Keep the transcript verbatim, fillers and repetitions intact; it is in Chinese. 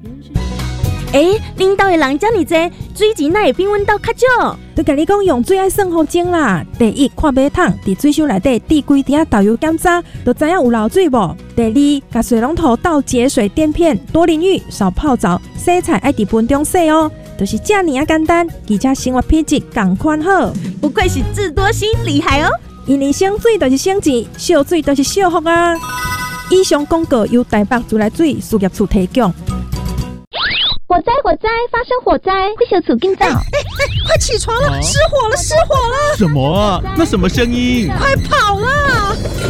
诶，恁兜的人遮尔济，水钱哪会比阮兜较少？ 就甲你讲，用水爱算好钟啦。第一，看马桶伫水箱内底滴几滴导游检查，就知影有漏水无。第二，甲水龙头倒节水垫片，多淋浴，少泡澡，洗菜爱伫盆中洗哦。就是这尔啊简单，而且生活品质同款好。 不愧是智多星，厉害哦！ 因为省水就是省钱，少水就是少福啊！以上广告由台北自来水事业处提供。 火灾！火灾！发生火灾！快小组警告！哎哎哎，快起床了！失火了！失火了！ 什么啊？那什么声音？ 快跑了！